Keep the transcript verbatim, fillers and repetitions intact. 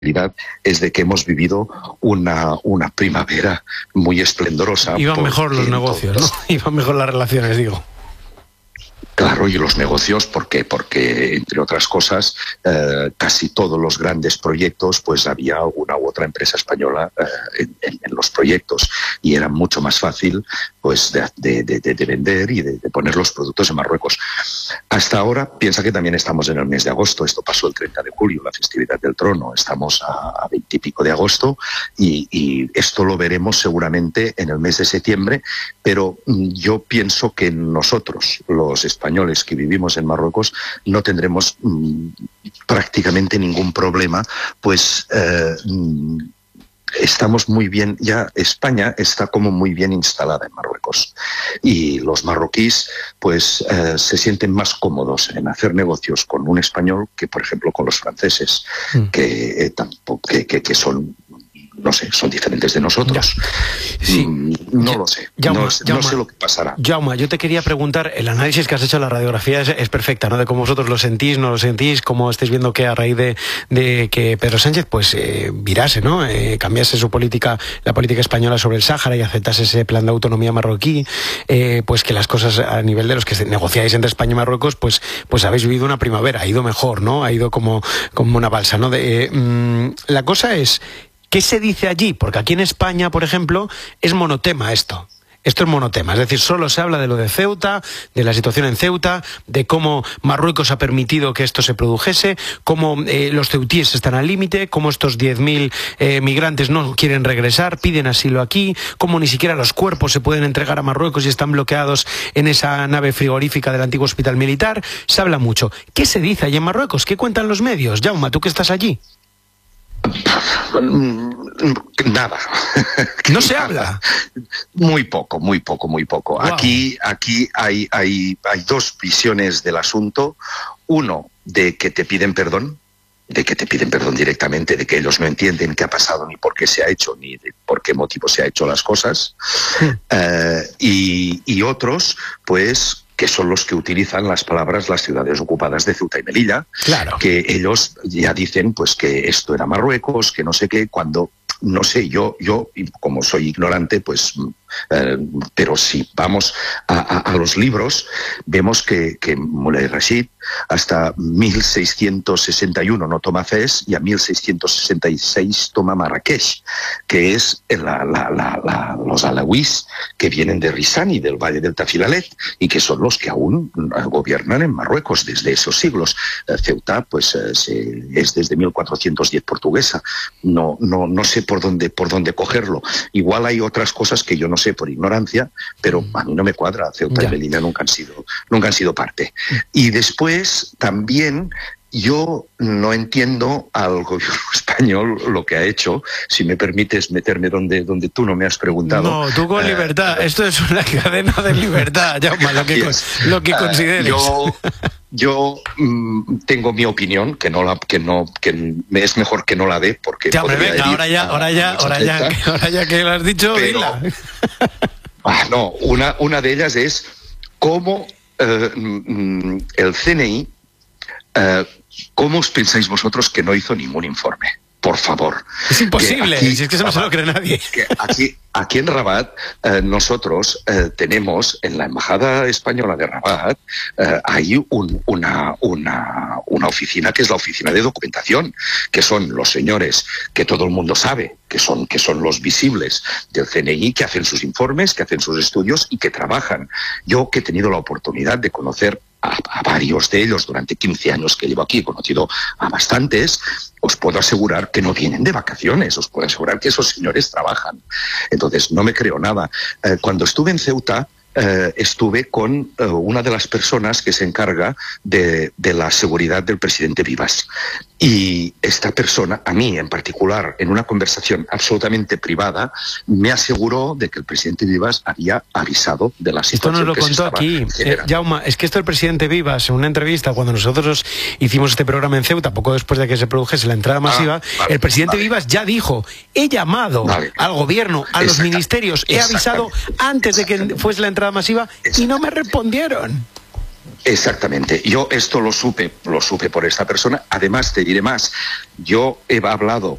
es de que hemos vivido una, una primavera muy esplendorosa. Iban mejor los negocios, ¿no? Iban mejor las relaciones, digo. Claro, y los negocios, ¿por qué? Porque, entre otras cosas, eh, casi todos los grandes proyectos, pues había alguna u otra empresa española eh, en, en, en los proyectos, y era mucho más fácil pues de, de, de, de vender y de, de poner los productos en Marruecos. Hasta ahora, piensa que también estamos en el mes de agosto, esto pasó el treinta de julio, la festividad del trono, estamos a veintipico de agosto, y, y esto lo veremos seguramente en el mes de septiembre, pero yo pienso que nosotros, los españoles, españoles que vivimos en Marruecos, no tendremos mmm, prácticamente ningún problema, pues eh, estamos muy bien, ya España está como muy bien instalada en Marruecos, y los marroquíes pues eh, se sienten más cómodos en hacer negocios con un español que, por ejemplo, con los franceses, mm. que, eh, tampoco, que, que, que son... no sé, son diferentes de nosotros. Sí. Mm, no ya, lo sé. Jaume, no, Jaume, no sé lo que pasará. Jaume, yo te quería preguntar, el análisis que has hecho de la radiografía es, es perfecta, ¿no? De cómo vosotros lo sentís, no lo sentís, cómo estáis viendo que a raíz de, de que Pedro Sánchez pues eh, virase, ¿no? Eh, cambiase su política, la política española sobre el Sáhara y aceptase ese plan de autonomía marroquí, eh, pues que las cosas a nivel de los que negociáis entre España y Marruecos, pues, pues habéis vivido una primavera, ha ido mejor, ¿no? Ha ido como, como una balsa, ¿no? De, eh, mmm, la cosa es... ¿qué se dice allí? Porque aquí en España, por ejemplo, es monotema esto. Esto es monotema, es decir, solo se habla de lo de Ceuta, de la situación en Ceuta, de cómo Marruecos ha permitido que esto se produjese, cómo eh, los ceutíes están al límite, cómo estos diez mil eh, migrantes no quieren regresar, piden asilo aquí, cómo ni siquiera los cuerpos se pueden entregar a Marruecos y están bloqueados en esa nave frigorífica del antiguo hospital militar. Se habla mucho. ¿Qué se dice allí en Marruecos? ¿Qué cuentan los medios? Jaume, tú que estás allí. Nada. ¿No se habla? Muy poco, muy poco, muy poco. Wow. Aquí, aquí hay, hay, hay dos visiones del asunto. Uno, de que te piden perdón, de que te piden perdón directamente, de que ellos no entienden qué ha pasado, ni por qué se ha hecho, ni de por qué motivo se ha hecho las cosas. Sí. Uh, y, y otros, pues... que son los que utilizan las palabras las ciudades ocupadas de Ceuta y Melilla, claro. Que ellos ya dicen pues que esto era Marruecos, que no sé qué, cuando, no sé, yo, yo como soy ignorante, pues, eh, pero si vamos a, a, a los libros, vemos que, que Moulay Rashid hasta mil seiscientos sesenta y uno no toma Fez y a mil seiscientos sesenta y seis toma Marrakech, que es la, la, la, la, los alawís que vienen de Rizani, del Valle del Tafilalet, y que son los que aún gobiernan en Marruecos desde esos siglos. Ceuta pues se, es desde mil cuatrocientos diez portuguesa. No, no, no sé por dónde, por dónde cogerlo. Igual hay otras cosas que yo no sé por ignorancia, pero a mí no me cuadra. Ceuta ya. y Melilla nunca han sido, nunca han sido parte. Y después también yo no entiendo al gobierno español lo que ha hecho, si me permites meterme donde, donde tú no me has preguntado. No, tú con uh, libertad, esto es una cadena de libertad, Jaume, lo que, yes. lo que consideres. Uh, yo yo mm, tengo mi opinión, que no la, que no, que es mejor que no la dé, porque ya, hombre, venga, ahora ya, ahora ya, ahora ya, ahora ya que lo has dicho, pero, dila. Ah, no, una, una de ellas es cómo uh, mm, el C N I, uh, ¿cómo os pensáis vosotros que no hizo ningún informe? Por favor. Es imposible, aquí, si es que eso no se lo cree nadie. Que aquí, aquí en Rabat eh, nosotros eh, tenemos, en la Embajada Española de Rabat, eh, hay un, una, una, una oficina que es la oficina de documentación, que son los señores que todo el mundo sabe, que son, que son los visibles del C N I, que hacen sus informes, que hacen sus estudios y que trabajan. Yo que he tenido la oportunidad de conocer A, a varios de ellos durante quince años que llevo aquí, he conocido a bastantes, os puedo asegurar que no vienen de vacaciones, os puedo asegurar que esos señores trabajan. Entonces, no me creo nada. Eh, cuando estuve en Ceuta, eh, estuve con eh, una de las personas que se encarga de, de la seguridad del presidente Vivas. Y esta persona, a mí en particular, en una conversación absolutamente privada, me aseguró de que el presidente Vivas había avisado de la situación. Esto nos lo que contó aquí, eh, Jaume, es que esto el presidente Vivas, en una entrevista, cuando nosotros hicimos este programa en Ceuta, poco después de que se produjese la entrada masiva, ah, vale, el presidente vale. Vivas ya dijo, he llamado vale. al gobierno, a los ministerios, he avisado antes de que fuese la entrada masiva y no me respondieron. Exactamente. Yo esto lo supe, lo supe por esta persona. Además, te diré más. Yo he hablado